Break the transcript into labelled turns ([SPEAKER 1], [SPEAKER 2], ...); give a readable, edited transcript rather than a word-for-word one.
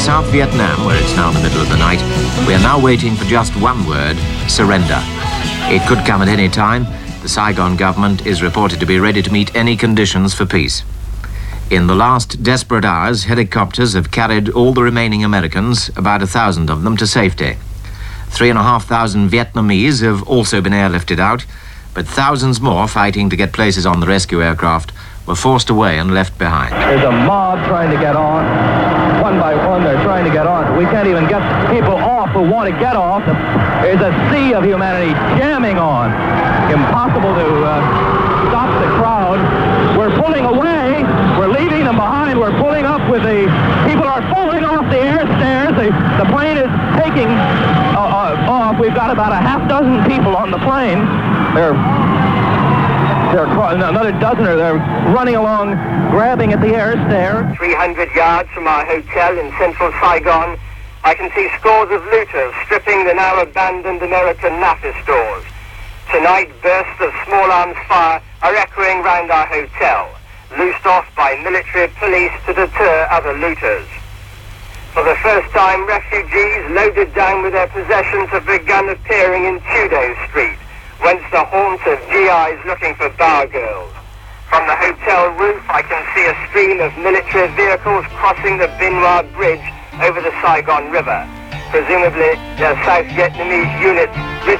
[SPEAKER 1] South Vietnam, where it's now the middle of the night, we are now waiting for just one word: surrender. It could come at any time. The Saigon government is reported to be ready to meet any conditions for peace. In the last desperate hours, helicopters have carried all the remaining Americans, about 1,000 of them, to safety. 3,500 Vietnamese have also been airlifted out, but thousands more fighting to get places on the rescue aircraft were forced away and left behind.
[SPEAKER 2] There's a mob trying to get on. One by one, they're trying to get on. We can't even get people off who want to get off. There's a sea of humanity jamming on. Impossible to stop the crowd. We're pulling away. We're leaving them behind. We're pulling up with the... People are falling off the air stairs. The plane is taking off. We've got about a half dozen people on the plane. They're another dozen are there running along, grabbing at the air stair.
[SPEAKER 3] 300 yards from our hotel in central Saigon, I can see scores of looters stripping the now abandoned American NAFTA stores. Tonight, bursts of small arms fire are echoing round our hotel, loosed off by military police to deter other looters. For the first time, refugees loaded down with their possessions have begun appearing in Tudor Street, whence the haunts of GIs looking for bar girls. From the hotel roof, I can see a stream of military vehicles crossing the Bien Hoa Bridge over the Saigon River. Presumably, they're South Vietnamese units